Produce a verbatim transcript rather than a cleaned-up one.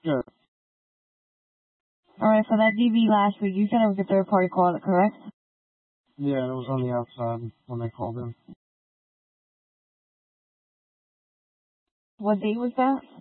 Sure. Alright, so that D V last week, you said it was a third-party caller, correct? Yeah, it was on the outside when they called in. What date was that?